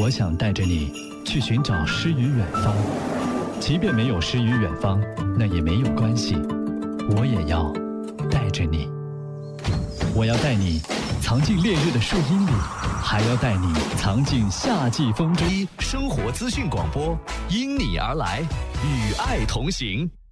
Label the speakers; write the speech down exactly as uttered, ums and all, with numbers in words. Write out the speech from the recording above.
Speaker 1: 我想带着你去寻找诗与远方，即便没有诗与远方，那也没有关系，我也要带着你。我要带你藏进烈日的树荫里，还要带你藏进夏季风中。
Speaker 2: 生活资讯广播，因你而来，与爱同行。